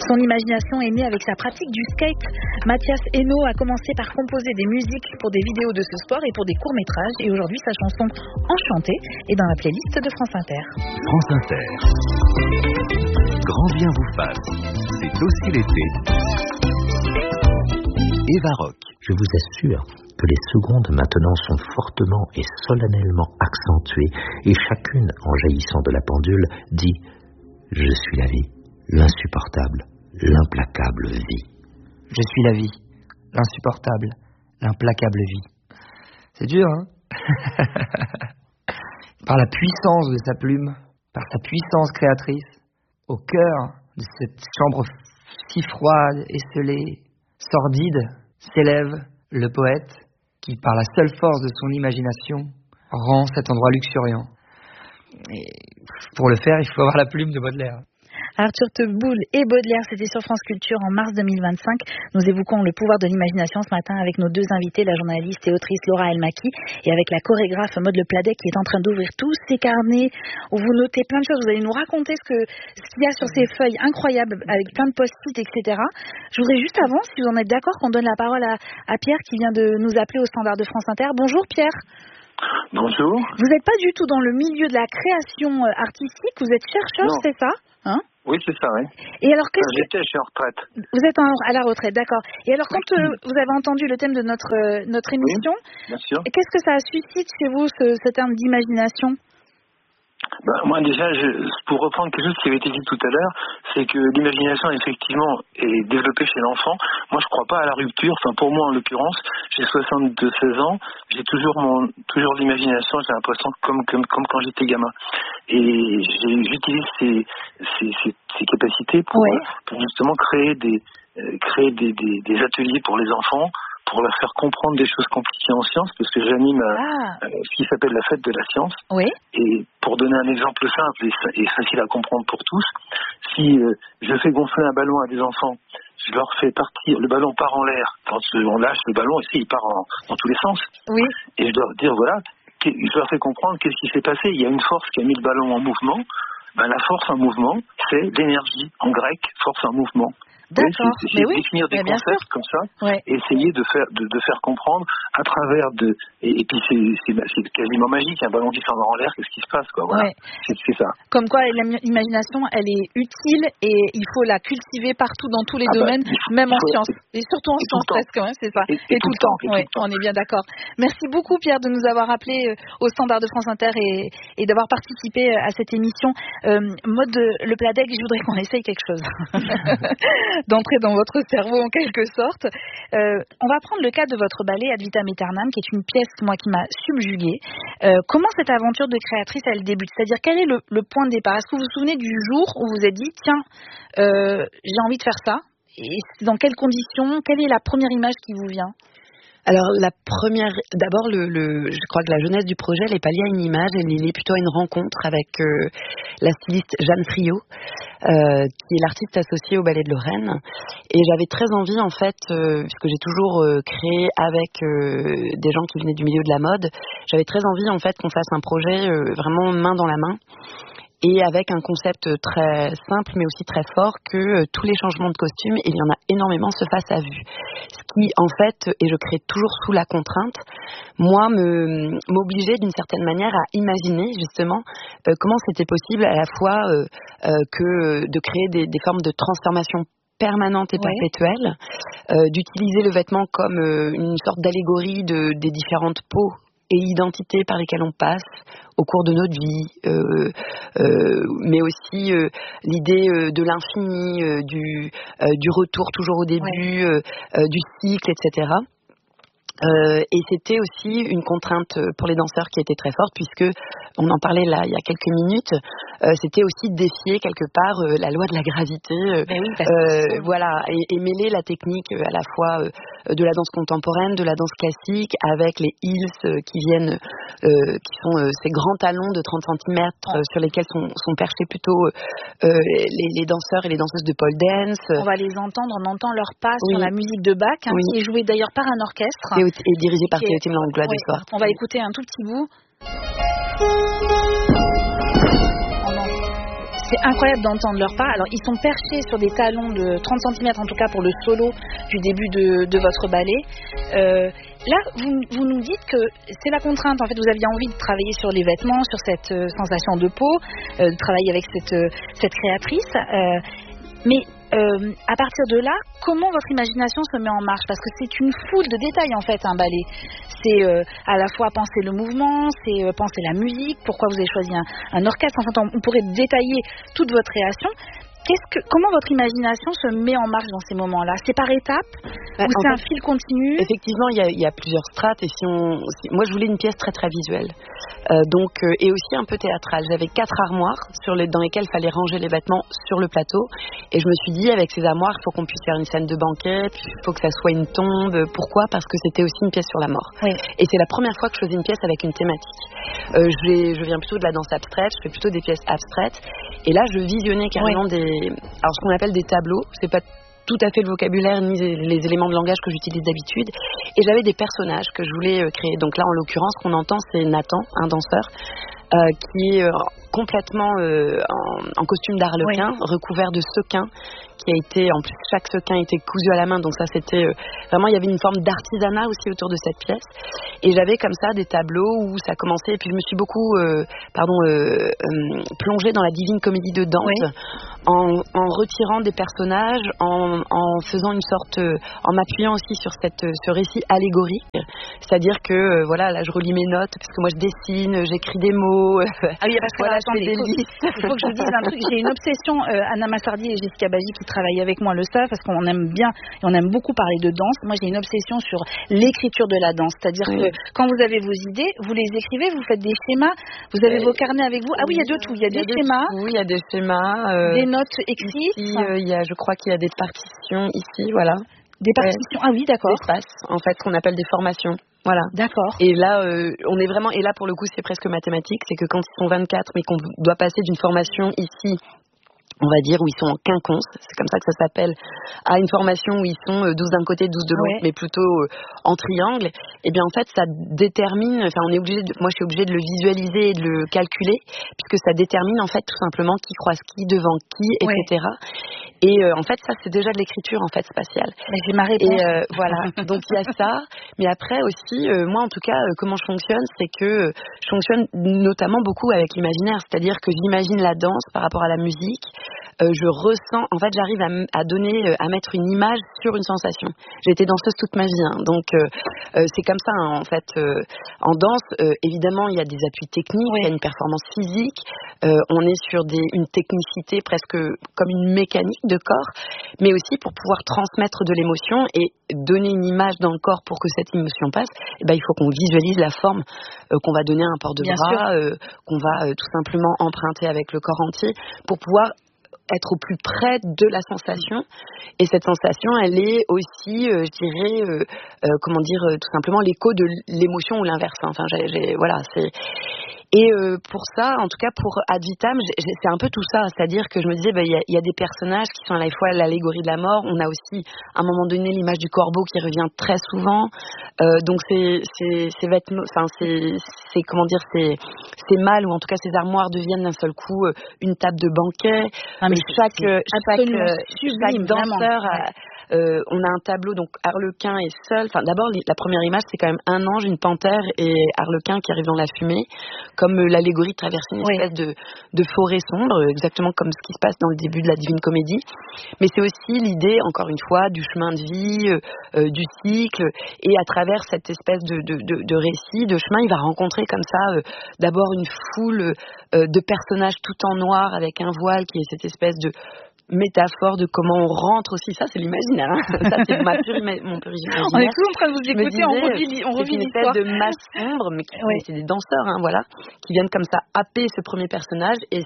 Son imagination est née avec sa pratique du skate. Mathias Hainaut a commencé par composer des musiques pour des vidéos de ce sport et pour des courts-métrages. Et aujourd'hui, sa chanson Enchantée est dans la playlist de France Inter. France Inter. Grand bien vous fasse. C'est aussi l'été. Eva Rock. Je vous assure que les secondes maintenant sont fortement et solennellement accentuées et chacune, en jaillissant de la pendule, dit « Je suis la vie, l'insupportable, l'implacable vie ». Je suis la vie, l'insupportable, l'implacable vie. C'est dur, hein? Par la puissance de sa plume, par sa puissance créatrice, au cœur de cette chambre si froide, esselée, sordide, s'élève le poète qui, par la seule force de son imagination, rend cet endroit luxuriant. Et pour le faire, il faut avoir la plume de Baudelaire. Arthur Teboul et Baudelaire, c'était sur France Culture en mars 2025. Nous évoquons le pouvoir de l'imagination ce matin avec nos deux invités, la journaliste et autrice Laura Elmaki et avec la chorégraphe Maud Le Pladet qui est en train d'ouvrir tous ses carnets où vous notez plein de choses. Vous allez nous raconter ce qu'il y a sur ces feuilles incroyables avec plein de post-it, etc. Je voudrais juste avant, si vous en êtes d'accord, qu'on donne la parole à Pierre qui vient de nous appeler au standard de France Inter. Bonjour Pierre. Bonjour. Vous n'êtes pas du tout dans le milieu de la création artistique, vous êtes chercheur, c'est ça, hein? Oui, c'est ça, oui. Et alors, j'étais, je suis en retraite. Vous êtes à la retraite, d'accord. Et alors, quand vous avez entendu le thème de notre émission, oui, bien sûr. Qu'est-ce que ça suscite chez vous, ce terme d'imagination? Moi, déjà, pour reprendre quelque chose qui avait été dit tout à l'heure, c'est que l'imagination, effectivement, est développée chez l'enfant. Moi, je crois pas à la rupture. Enfin, pour moi, en l'occurrence, j'ai 16 ans, j'ai toujours l'imagination, j'ai l'impression comme quand j'étais gamin. Et j'utilise ces capacités pour justement créer des ateliers pour les enfants, pour leur faire comprendre des choses compliquées en sciences, parce que j'anime ce qui s'appelle la fête de la science. Oui. Et pour donner un exemple simple et facile à comprendre pour tous, si je fais gonfler un ballon à des enfants, je leur fais partir, le ballon part en l'air, quand on lâche le ballon, ici il part dans tous les sens. Oui. Et je leur dire, voilà, je leur fais comprendre qu'est-ce qui s'est passé. Il y a une force qui a mis le ballon en mouvement. La force en mouvement, c'est l'énergie. En grec, force en mouvement. D'accord. C'est définir des concepts comme ça, et essayer de faire comprendre à travers et puis c'est quasiment magique, un ballon qui s'en va en l'air, qu'est-ce qui se passe, quoi. Voilà. C'est ça. Comme quoi l'imagination, elle est utile et il faut la cultiver partout dans tous les domaines, même en sciences et surtout en sciences presque, c'est ça. Et tout le temps. On est bien d'accord. Merci beaucoup Pierre de nous avoir appelé au standard de France Inter et d'avoir participé à cette émission. Maud Le Pladet, je voudrais qu'on essaye quelque chose. D'entrer dans votre cerveau en quelque sorte. On va prendre le cas de votre ballet Ad Vitam Aeternam, qui est une pièce qui m'a subjuguée. Comment cette aventure de créatrice elle débute? C'est-à-dire quel est le point de départ? Est-ce que vous vous souvenez du jour où vous vous êtes dit tiens, j'ai envie de faire ça? Et dans quelles conditions? Quelle est la première image qui vous vient? Alors la première, d'abord je crois que la jeunesse du projet elle n'est pas liée à une image, elle est liée plutôt à une rencontre avec la styliste Jeanne Friot, qui est l'artiste associée au Ballet de Lorraine. Et j'avais très envie en fait, puisque j'ai toujours créé avec des gens qui venaient du milieu de la mode, j'avais très envie en fait qu'on fasse un projet vraiment main dans la main. Et avec un concept très simple mais aussi très fort que tous les changements de costumes, il y en a énormément, se fassent à vue. Ce qui en fait, et je crée toujours sous la contrainte, moi m'obligeait d'une certaine manière à imaginer justement comment c'était possible à la fois que de créer des formes de transformation permanente et perpétuelle, d'utiliser le vêtement comme une sorte d'allégorie des différentes peaux et identités par lesquelles on passe au cours de notre vie, mais aussi l'idée de l'infini, du retour toujours au début, du cycle, etc. Et c'était aussi une contrainte pour les danseurs qui était très forte, puisque on en parlait là il y a quelques minutes, c'était aussi de défier quelque part la loi de la gravité, voilà, et mêler la technique à la fois de la danse contemporaine, de la danse classique, avec les heels qui viennent, qui sont ces grands talons de 30 cm sur lesquels sont perchés plutôt les danseurs et les danseuses de pole dance. On va les entendre, on entend leur pas sur la musique de Bach, qui est jouée d'ailleurs par un orchestre. Et dirigé par Théotime Langlois de Soir. On va écouter un tout petit bout. C'est incroyable d'entendre leur pas. Alors, ils sont perchés sur des talons de 30 cm, en tout cas pour le solo du début de votre ballet. Là, vous nous dites que c'est la contrainte. En fait, vous aviez envie de travailler sur les vêtements, sur cette sensation de peau, de travailler avec cette créatrice. Mais à partir de là, comment votre imagination se met en marche? Parce que c'est une foule de détails en fait, un ballet. C'est à la fois penser le mouvement, c'est penser la musique, pourquoi vous avez choisi un orchestre. Enfin, on pourrait détailler toute votre création. Comment votre imagination se met en marche dans ces moments-là? C'est par étapes ou c'est un fil continu? Effectivement, il y a plusieurs strates. Et moi, je voulais une pièce très très visuelle, et aussi un peu théâtrale. J'avais 4 armoires dans lesquelles il fallait ranger les vêtements sur le plateau. Et je me suis dit, avec ces armoires, il faut qu'on puisse faire une scène de banquet, puis il faut que ça soit une tombe. Pourquoi? Parce que c'était aussi une pièce sur la mort. Oui. Et c'est la première fois que je faisais une pièce avec une thématique. Je viens plutôt de la danse abstraite, je fais plutôt des pièces abstraites. Et là, je visionnais carrément alors ce qu'on appelle des tableaux. C'est pas tout à fait le vocabulaire ni les éléments de langage que j'utilise d'habitude. Et j'avais des personnages que je voulais créer. Donc là, en l'occurrence, ce qu'on entend, c'est Nathan, un danseur, qui est complètement en costume d'arlequin, recouvert de sequins, qui a été, en plus chaque sequin était cousu à la main, donc ça c'était vraiment, il y avait une forme d'artisanat aussi autour de cette pièce. Et j'avais comme ça des tableaux où ça commençait, et puis je me suis beaucoup plongée dans la divine comédie de Dante, en retirant des personnages, en faisant une sorte, en m'appuyant aussi sur ce récit allégorique, c'est-à-dire que voilà, là je relis mes notes, parce que moi je dessine, j'écrie des mots. Ah oui, parce que voilà, attendez, il faut que je vous dise un truc. J'ai une obsession, Anna Massardi et Jessica Bagy qui travaillent avec moi le savent, parce qu'on aime bien et on aime beaucoup parler de danse. Moi j'ai une obsession sur l'écriture de la danse, c'est-à-dire que quand vous avez vos idées, vous les écrivez, vous faites des schémas, vous avez vos carnets avec vous. Ah oui, il y a de tout, il y a des schémas. Oui, il y a des schémas. Des notes écrites. Ici, je crois qu'il y a des partitions ici, voilà. Des partitions, ah oui, d'accord. Des traces, en fait, qu'on appelle des formations. Voilà. D'accord. Et là, on est vraiment, et là pour le coup, c'est presque mathématique, c'est que quand ils sont 24, mais qu'on doit passer d'une formation ici, on va dire, où ils sont en quinconce, c'est comme ça que ça s'appelle, à une formation où ils sont 12 d'un côté, 12 de l'autre, mais plutôt en triangle, et bien en fait ça détermine, enfin on est obligé moi je suis obligée de le visualiser et de le calculer, puisque ça détermine en fait tout simplement qui croise qui, devant qui, etc. Et en fait ça c'est déjà de l'écriture en fait spatiale. Mais j'ai ma réponse. Et voilà, donc il y a ça, mais après aussi, moi en tout cas, comment je fonctionne, c'est que je fonctionne notamment beaucoup avec l'imaginaire, c'est-à-dire que j'imagine la danse par rapport à la musique. Je ressens, en fait j'arrive à mettre une image sur une sensation. J'ai été danseuse toute ma vie, donc c'est comme ça en fait. En danse, évidemment il y a des appuis techniques, il y a une performance physique, on est sur une technicité presque comme une mécanique de corps, mais aussi pour pouvoir transmettre de l'émotion et donner une image dans le corps pour que cette émotion passe, il faut qu'on visualise la forme qu'on va donner à un port de bras, qu'on va tout simplement emprunter avec le corps entier pour pouvoir être au plus près de la sensation. Et cette sensation, elle est aussi, je dirais, tout simplement l'écho de l'émotion ou l'inverse. Enfin, voilà, c'est... Et pour ça, en tout cas pour Ad Vitam, c'est un peu tout ça, c'est-à-dire que je me disais, il y a des personnages qui sont à la fois l'allégorie de la mort, on a aussi à un moment donné l'image du corbeau qui revient très souvent, donc ces vêtements, enfin c'est comment dire, ces malles ou en tout cas ces armoires deviennent d'un seul coup une table de banquet. Chaque danseur on a un tableau, donc Arlequin est seul. Enfin, d'abord, la première image, c'est quand même un ange, une panthère et Arlequin qui arrive dans la fumée, comme l'allégorie traverse une espèce de forêt sombre, exactement comme ce qui se passe dans le début de la Divine Comédie. Mais c'est aussi l'idée, encore une fois, du chemin de vie, du cycle, et à travers cette espèce de récit, de chemin, il va rencontrer comme ça, d'abord une foule de personnages tout en noir avec un voile qui est cette espèce de métaphore de comment on rentre aussi, ça c'est l'imaginaire, hein. Ça c'est mon pur imaginaire. On est tous en train de vous écouter, on revit une espèce de masse sombre, mais c'est des danseurs, hein, voilà, qui viennent comme ça happer ce premier personnage, et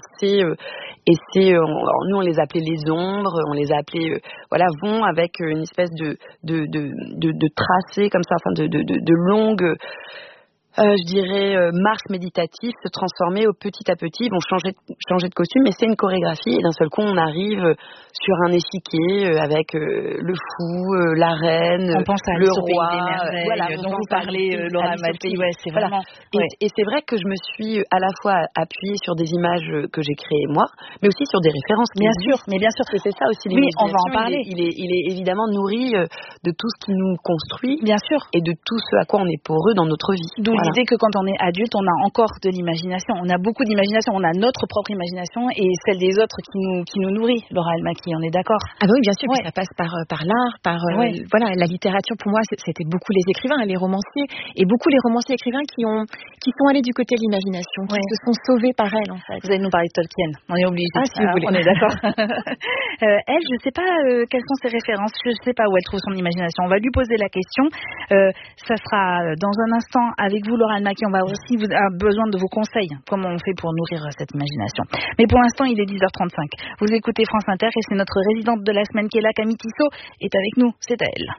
nous on les appelait les ombres, on les appelait, vont avec une espèce de tracé comme ça, enfin de longues. je dirais marche méditative, se transformer au petit à petit. Ils vont changer de costume, mais c'est une chorégraphie. Et d'un seul coup, on arrive sur un échiquier avec le fou, la reine, on pense à le roi. Voilà, dont vous parlez, Laura Amalfi. Ouais, c'est vraiment. Voilà. Et c'est vrai que je me suis à la fois appuyée sur des images que j'ai créées moi, mais aussi sur des références. Bien sûr, mais bien sûr, c'est ça aussi. Oui, on va en parler. Il est évidemment nourri de tout ce qui nous construit, bien sûr, et de tout ce à quoi on est poreux dans notre vie. D'où l'idée que quand on est adulte, on a encore de l'imagination. On a beaucoup d'imagination. On a notre propre imagination et celle des autres qui nous nourrit. Laura Almaki, on est d'accord? Ah oui, bien sûr. Ouais. Ça passe par l'art, voilà, la littérature. Pour moi, c'était beaucoup les écrivains, les romanciers, et beaucoup les romanciers écrivains qui sont allés du côté de l'imagination, qui se sont sauvés par elle, en fait. Vous allez nous parler de Tolkien. On est obligé. Si vous voulez. On est d'accord. Elle, je ne sais pas quelles sont ses références. Je ne sais pas où elle trouve son imagination. On va lui poser la question. Ça sera dans un instant avec vous, Laura Almaki. On va aussi avoir besoin de vos conseils. Comment on fait pour nourrir cette imagination. Mais pour l'instant, il est 10h35. Vous écoutez France Inter et c'est notre résidente de la semaine qui est là, Camille Tissot, est avec nous. C'est à elle.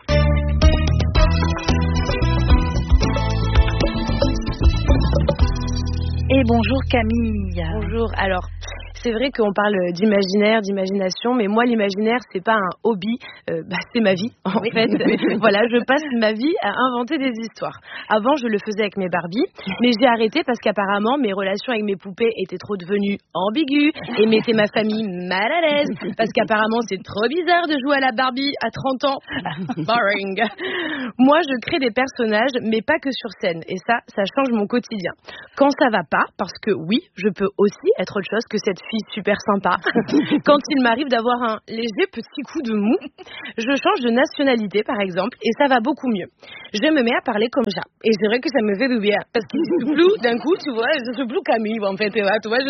Et bonjour Camille. Bonjour. Alors, c'est vrai qu'on parle d'imaginaire, d'imagination, mais moi l'imaginaire c'est pas un hobby, c'est ma vie en fait. Voilà, je passe ma vie à inventer des histoires. Avant je le faisais avec mes Barbies, mais j'ai arrêté parce qu'apparemment mes relations avec mes poupées étaient trop devenues ambiguës et mettaient ma famille mal à l'aise parce qu'apparemment c'est trop bizarre de jouer à la Barbie à 30 ans. Boring. Moi je crée des personnages mais pas que sur scène et ça change mon quotidien. Quand ça va pas, parce que oui, je peux aussi être autre chose que cette fille super sympa. Quand il m'arrive d'avoir un léger petit coup de mou, je change de nationalité par exemple et ça va beaucoup mieux. Je me mets à parler comme ça et c'est vrai que ça me fait du bien parce que je suis plus d'un coup, tu vois, je suis plus Camille en fait, tu vois, je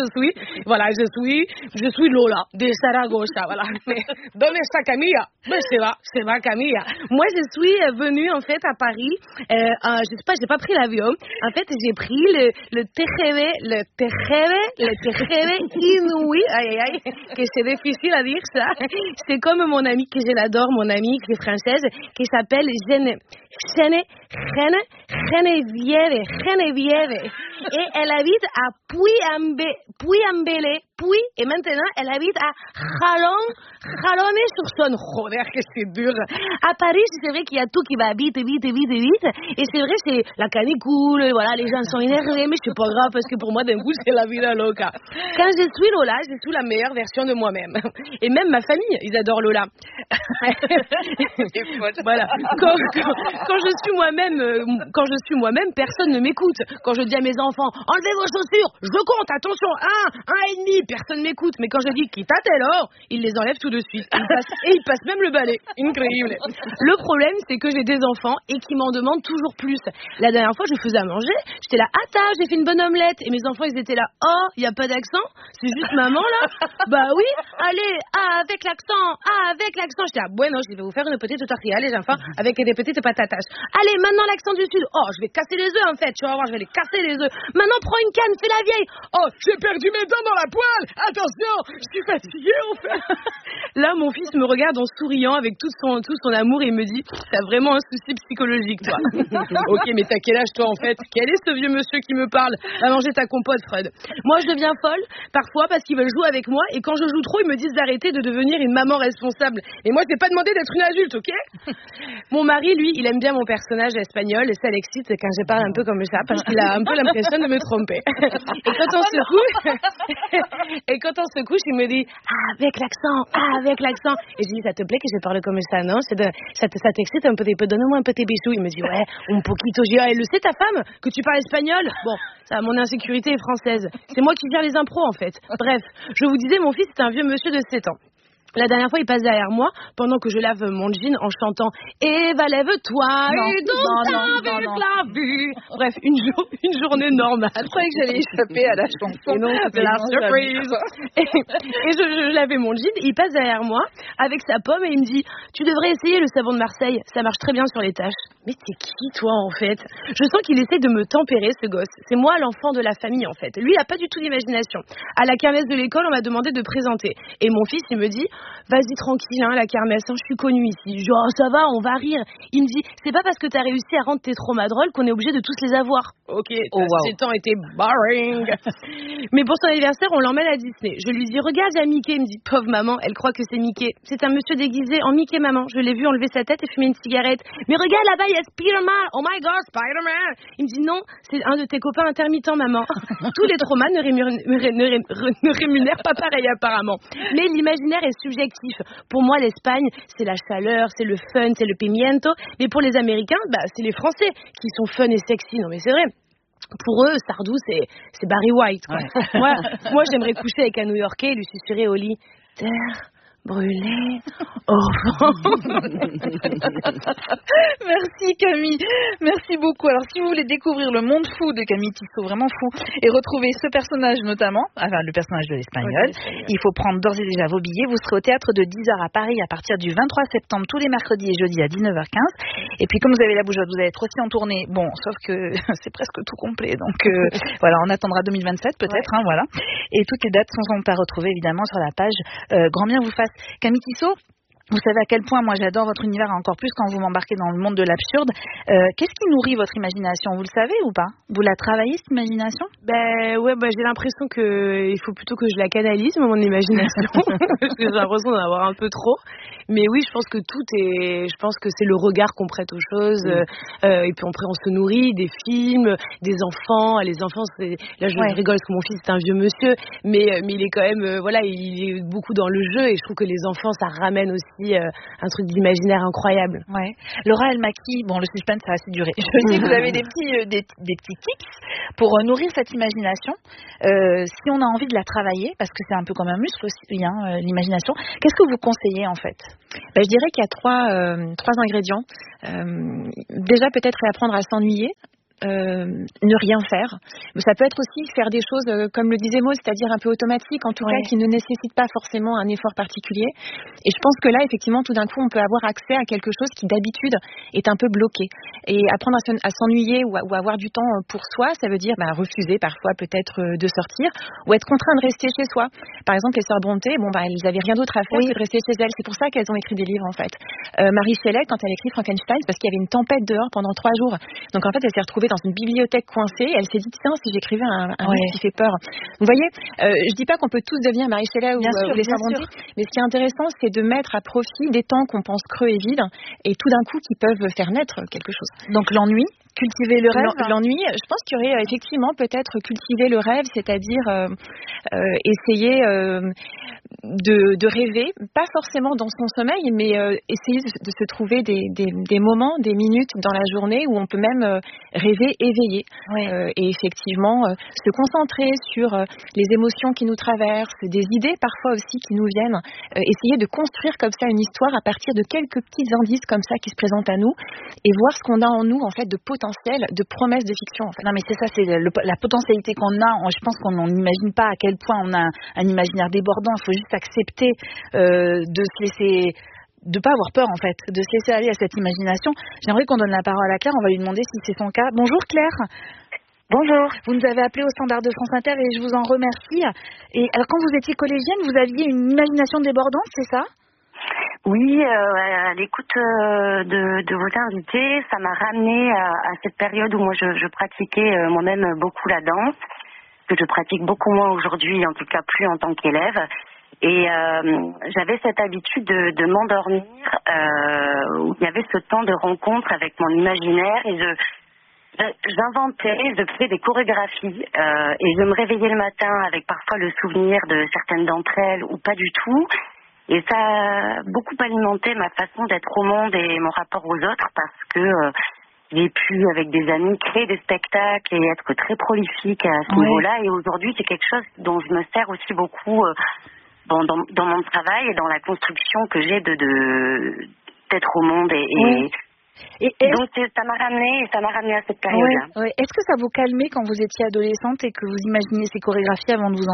suis Lola de Saragossa, voilà. Mais donne ça Camille, mais c'est pas Camille. Moi je suis venue en fait à Paris, je sais pas, j'ai pas pris l'avion. En fait, j'ai pris le TGV inouï, que c'est difficile à dire ça. C'est comme mon amie que je l'adore, mon amie qui est française, qui s'appelle Geneviève. Et elle habite à Puy-en-Velay, et maintenant elle habite à Chalon-sur-Saône. Joder, que c'est dur. À Paris, c'est vrai qu'il y a tout qui va vite. Et c'est vrai, c'est la canicule, voilà, les gens sont énervés, mais c'est pas grave parce que pour moi, d'un coup, c'est la vida loca. Quand je suis Lola, je suis la meilleure version de moi-même. Et même ma famille, ils adorent Lola. Voilà. Quand je suis moi-même, personne ne m'écoute. Quand je dis à mes enfants, enlevez vos chaussures, je compte, attention, 1,5, personne m'écoute. Mais quand je dis quittatelo, ils les enlèvent tout de suite. Ils passent même le balai. Incroyable. Le problème, c'est que j'ai des enfants et qui m'en demandent toujours plus. La dernière fois, je faisais à manger, j'étais là, j'ai fait une bonne omelette. Et mes enfants, ils étaient là, il n'y a pas d'accent, c'est juste maman là. Bah oui, allez, avec l'accent. J'étais là, bueno, je vais vous faire une petite tortilla, les enfants, avec des petites patatas. Allez, maintenant l'accent du sud. Je vais casser les œufs en fait, tu vas voir, je vais les casser les œufs. Maintenant, prends une canne, fais la vieille. J'ai perdu mes dents dans la poêle. Attention, je suis fatiguée en fait. Là, mon fils me regarde en souriant avec tout son amour et il me dit, t'as vraiment un souci psychologique, toi. Ok, mais t'as quel âge, toi, en fait? Quel est ce vieux monsieur qui me parle? Va manger ta compote, Fred. Moi, je deviens folle, parfois, parce qu'ils veulent jouer avec moi et quand je joue trop, ils me disent d'arrêter de devenir une maman responsable. Et moi, je t'ai pas demandé d'être une adulte, ok? Mon mari, lui, il aime bien mon personnage espagnol et ça l'excite quand je parle un peu comme ça parce qu'il a un peu l'impression de me tromper. Et quand on se couche, il me dit, avec l'accent. Et je dis, ça te plaît que je parle comme ça, non? Ça t'excite un petit peu, donne-moi un petit bisou. Il me dit, ouais, un poquito. Je dis, elle le sait ta femme que tu parles espagnol? Bon, ça, mon insécurité est française. C'est moi qui gère les impros en fait. Bref, je vous disais, mon fils est un vieux monsieur de 7 ans. La dernière fois, il passe derrière moi pendant que je lave mon jean en chantant Eva, lève-toi et danse avec la vue. Bref, une journée normale. Je croyais que j'allais échapper à la chanson. Et non, c'était la surprise. Et je lavais mon jean, il passe derrière moi avec sa pomme et il me dit, tu devrais essayer le savon de Marseille, ça marche très bien sur les taches. Mais t'es qui toi en fait? Je sens qu'il essaie de me tempérer ce gosse. C'est moi l'enfant de la famille en fait. Lui il a pas du tout d'imagination. À la kermesse de l'école on m'a demandé de présenter. Et mon fils il me dit, vas-y tranquille, hein, la kermesse, hein, je suis connue ici. Je dis, oh, ça va, on va rire. Il me dit, c'est pas parce que t'as réussi à rendre tes traumas drôles qu'on est obligé de tous les avoir. Ok, ces temps étaient boring. Mais pour son anniversaire, on l'emmène à Disney. Je lui dis, regarde, il y a Mickey. Il me dit, pauvre maman, elle croit que c'est Mickey. C'est un monsieur déguisé en Mickey, maman. Je l'ai vu enlever sa tête et fumer une cigarette. Mais regarde là-bas, il y a Spider-Man. Oh my God, Spider-Man. Il me dit, non, c'est un de tes copains intermittents, maman. Tous les traumas ne rémunèrent pas pareil, apparemment. Mais l'imaginaire est subjectif. Pour moi, l'Espagne, c'est la chaleur, c'est le fun, c'est le pimiento. Mais pour les Américains, c'est les Français qui sont fun et sexy. Non, mais c'est vrai. Pour eux, Sardou, c'est Barry White. Quoi. Moi, j'aimerais coucher avec un New-Yorkais et lui susurrer au lit. Terre brûlée au vent. Merci Camille, merci beaucoup. Alors si vous voulez découvrir le monde fou de Camille Tissot, vraiment fou, et retrouver ce personnage notamment, enfin le personnage de l'Espagnol, il faut prendre d'ores et déjà vos billets. Vous serez au théâtre de 10h à Paris à partir du 23 septembre, tous les mercredis et jeudis à 19h15. Et puis comme vous avez la bougeotte, vous allez être aussi en tournée, bon, sauf que c'est presque tout complet, donc voilà, on attendra 2027 peut-être, hein, voilà. Et toutes les dates sont à retrouver évidemment sur la page Grand Bien vous fasse. Camille Tissot, vous savez à quel point moi j'adore votre univers, encore plus quand vous m'embarquez dans le monde de l'absurde. Qu'est-ce qui nourrit votre imagination? Vous le savez ou pas? Vous la travaillez, cette imagination? J'ai l'impression qu'il faut plutôt que je la canalise, mon imagination. J'ai l'impression d'en avoir un peu trop. Mais oui, je pense que c'est le regard qu'on prête aux choses. Et puis après, on se nourrit des films, des enfants. Les enfants, là je rigole parce que mon fils c'est un vieux monsieur, mais il est quand même, il est beaucoup dans le jeu, et je trouve que les enfants, ça ramène aussi un truc d'imaginaire incroyable. Ouais. Laura Elmaki, bon, le suspense ça va assez durer. Je dis que vous avez des petits tips pour nourrir cette imagination. Si on a envie de la travailler, parce que c'est un peu comme un muscle aussi, hein, l'imagination. Qu'est-ce que vous conseillez en fait? Je dirais qu'il y a trois ingrédients. Déjà, peut-être réapprendre à s'ennuyer. Ne rien faire. Mais ça peut être aussi faire des choses comme le disait Maud, c'est-à-dire un peu automatiques, en tout cas qui ne nécessitent pas forcément un effort particulier. Et je pense que là, effectivement, tout d'un coup, on peut avoir accès à quelque chose qui d'habitude est un peu bloqué. Et apprendre à s'ennuyer ou avoir du temps pour soi, ça veut dire refuser parfois peut-être de sortir ou être contraint de rester chez soi. Par exemple, les sœurs Brontë, elles n'avaient rien d'autre à faire que de rester chez elles. C'est pour ça qu'elles ont écrit des livres en fait. Marie Shelley, quand elle écrit Frankenstein, c'est parce qu'il y avait une tempête dehors pendant 3 jours. Donc en fait, elle s'est retrouvée dans une bibliothèque coincée. Elle s'est dit tiens, si j'écrivais un livre qui fait peur. Vous voyez, je dis pas qu'on peut tous devenir Marie Shelley ou les sœurs Brontë, mais ce qui est intéressant, c'est de mettre à profit des temps qu'on pense creux et vides, et tout d'un coup qui peuvent faire naître quelque chose. Donc l'ennui, cultiver le rêve. L'ennui, je pense qu'il y aurait effectivement peut-être cultiver le rêve, c'est-à-dire essayer de rêver, pas forcément dans son sommeil, mais essayer de se trouver des moments, des minutes dans la journée où on peut même rêver éveillé. Et effectivement, se concentrer sur les émotions qui nous traversent, des idées parfois aussi qui nous viennent, essayer de construire comme ça une histoire à partir de quelques petits indices comme ça qui se présentent à nous, et voir ce qu'on a en nous en fait de potentiel, de promesses de fiction en fait. Non mais c'est ça, c'est la potentialité qu'on a. Je pense qu'on n'imagine pas à quel point on a un imaginaire débordant. Il faut juste accepter de se laisser, de pas avoir peur en fait, de se laisser aller à cette imagination. J'aimerais qu'on donne la parole à Claire, on va lui demander si c'est son cas. Bonjour Claire. Bonjour. Vous nous avez appelé au standard de France Inter et je vous en remercie. Et alors quand vous étiez collégienne, vous aviez une imagination débordante, c'est ça? Oui, à l'écoute de vos invités, ça m'a ramené à cette période où moi je pratiquais moi-même beaucoup la danse, que je pratique beaucoup moins aujourd'hui, en tout cas plus en tant qu'élève. Et j'avais cette habitude de m'endormir, où il y avait ce temps de rencontre avec mon imaginaire, et j'inventais, je faisais des chorégraphies, et je me réveillais le matin avec parfois le souvenir de certaines d'entre elles ou pas du tout. Et ça a beaucoup alimenté ma façon d'être au monde et mon rapport aux autres, parce que j'ai pu, avec des amis, créer des spectacles et être très prolifique à ce niveau-là. Et aujourd'hui, c'est quelque chose dont je me sers aussi beaucoup dans mon travail et dans la construction que j'ai d'être au monde. Et donc ça m'a ramené à cette période-là. Est-ce que ça vous calmait quand vous étiez adolescente et que vous imaginiez ces chorégraphies avant de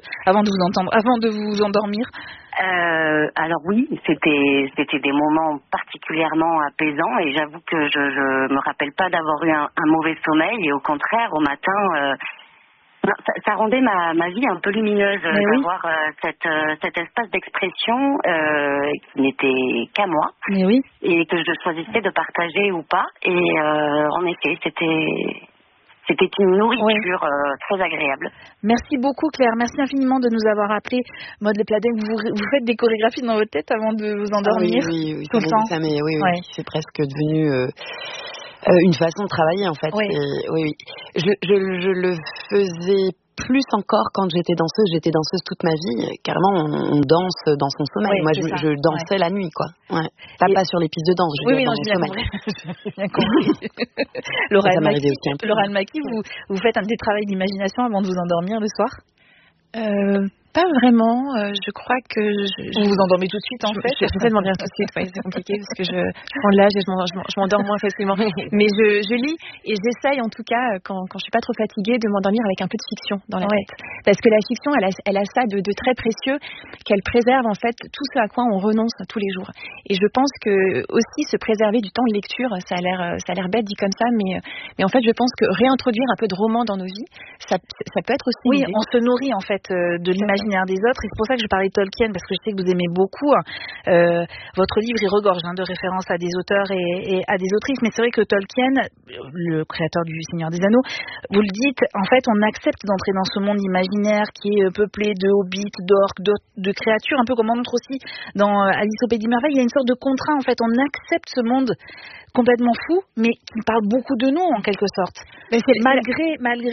vous endormir? Alors oui, c'était des moments particulièrement apaisants, et j'avoue que je me rappelle pas d'avoir eu un mauvais sommeil, et au contraire, au matin, Non, ça rendait ma vie un peu lumineuse d'avoir cet espace d'expression qui n'était qu'à moi. Mais oui. Et que je choisissais de partager ou pas. Et en effet, c'était une nourriture très agréable. Merci beaucoup Claire, merci infiniment de nous avoir appelé. Maud Le Pladet, vous faites des chorégraphies dans votre tête avant de vous endormir? Oui, tout le temps. Ça, mais oui, c'est presque devenu une façon de travailler en fait. Oui. Oui. Je le faisais plus encore quand j'étais danseuse. J'étais danseuse toute ma vie. Carrément, on danse dans son sommeil. Moi, je dansais la nuit, quoi. Ouais. Pas sur les pistes de danse. Oui, non, j'ai bien compris. Laura Almaki, vous faites un des travaux d'imagination avant de vous endormir le soir? Pas vraiment. Je crois que vous vous endormez tout de suite en fait. J'essaie de m'endormir tout de suite. C'est compliqué parce que je prends de l'âge et je m'endors moins facilement. Mais je lis et j'essaye en tout cas quand je suis pas trop fatiguée de m'endormir avec un peu de fiction dans la tête. Parce que la fiction, elle a ça de très précieux qu'elle préserve en fait tout ce à quoi on renonce tous les jours. Et je pense que aussi se préserver du temps de lecture, ça a l'air bête dit comme ça, mais en fait je pense que réintroduire un peu de roman dans nos vies, ça peut être aussi. Oui, on se nourrit en fait de l'imaginaire des autres, et c'est pour ça que je parlais de Tolkien, parce que je sais que vous aimez beaucoup. Votre livre, il regorge de références à des auteurs et à des autrices, mais c'est vrai que Tolkien, le créateur du Seigneur des Anneaux, vous le dites, en fait, on accepte d'entrer dans ce monde imaginaire qui est peuplé de hobbits, d'orques, de créatures, un peu comme on montre aussi dans Alice au Pays des Merveilles. Il y a une sorte de contrat, en fait, on accepte ce monde complètement fou, mais qui parle beaucoup de nous en quelque sorte. Mais c'est malgré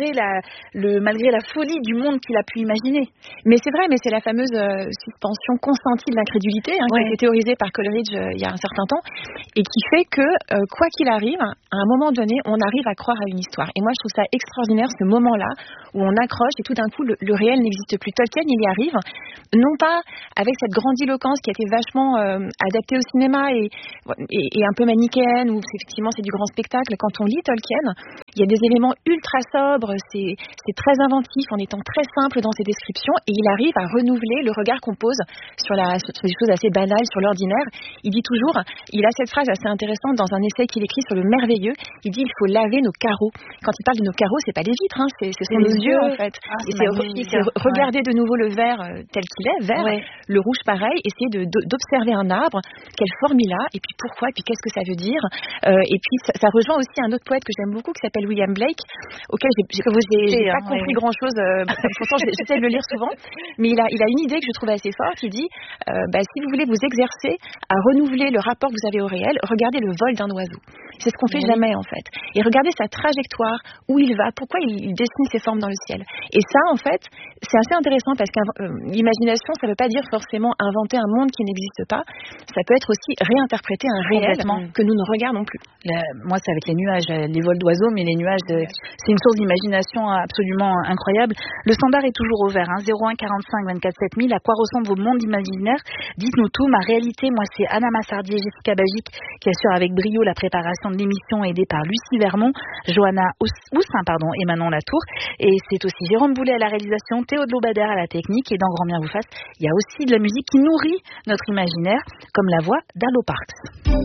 la folie du monde qu'il a pu imaginer. Mais c'est vrai, mais c'est la fameuse suspension consentie de l'incrédulité qui a été théorisée par Coleridge il y a un certain temps et qui fait que quoi qu'il arrive, à un moment donné, on arrive à croire à une histoire. Et moi, je trouve ça extraordinaire ce moment-là où on accroche et tout d'un coup le réel n'existe plus. Tolkien, il y arrive, non pas avec cette grandiloquence qui a été vachement adaptée au cinéma et un peu manichéenne, où effectivement c'est du grand spectacle. Quand on lit Tolkien, il y a des éléments ultra sobres, c'est très inventif en étant très simple dans ses descriptions, et il arrive à renouveler le regard qu'on pose sur des choses assez banales, sur l'ordinaire. Il dit toujours, il a cette phrase assez intéressante dans un essai qu'il écrit sur le merveilleux, il dit il faut laver nos carreaux. Quand il parle de nos carreaux, c'est pas les vitres, ce sont nos yeux en fait. Et c'est regarder de nouveau le vert tel qu'il est, vert, le rouge pareil, essayer d'observer un arbre, quelle forme il a, et puis pourquoi, et puis qu'est-ce que ça veut dire. Et puis ça rejoint aussi un autre poète que j'aime beaucoup qui s'appelle William Blake, auquel j'ai pas compris grand chose, pourtant j'essaie de le lire souvent, mais il a une idée que je trouve assez forte. Il dit si vous voulez vous exercer à renouveler le rapport que vous avez au réel, regardez le vol d'un oiseau. C'est ce qu'on fait jamais en fait, et regardez sa trajectoire, où il va, pourquoi il dessine ses formes dans le ciel. Et ça en fait c'est assez intéressant parce que l'imagination, ça veut pas dire forcément inventer un monde qui n'existe pas, ça peut être aussi réinterpréter un réel que nous ne regardons plus. Moi c'est avec les nuages, les vols d'oiseaux, mais les nuages c'est une source d'imagination absolument incroyable. Le standard est toujours ouvert, 01 45 24 7000. À quoi ressemble vos mondes imaginaires? Dites-nous tout. Ma réalité, moi c'est Anna Massardier et Jessica Bagic qui assurent avec brio la préparation de l'émission, aidée par Lucie Vermont, Johanna Houssin et Manon Latour, et c'est aussi Jérôme Boulet à la réalisation, Théo de Lobader à la technique, et dans Grand Bien vous fasse, il y a aussi de la musique qui nourrit notre imaginaire, comme la voix d'Arlo Parks.